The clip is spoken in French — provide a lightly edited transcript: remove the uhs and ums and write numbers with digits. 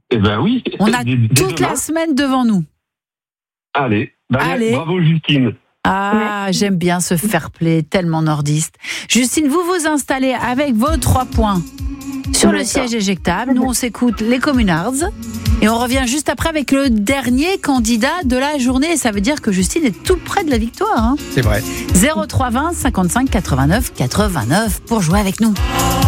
Eh ben oui. On a Dès toute demain. la semaine devant nous. Allez. Allez. Bravo Justine. Ah, j'aime bien ce fair play, tellement nordiste. Justine, vous vous installez avec vos 3 points sur le siège éjectable. Nous, on s'écoute les Communards. Et on revient juste après avec le dernier candidat de la journée. Ça veut dire que Justine est tout près de la victoire. Hein. C'est vrai. 03 20 55 89 89 pour jouer avec nous.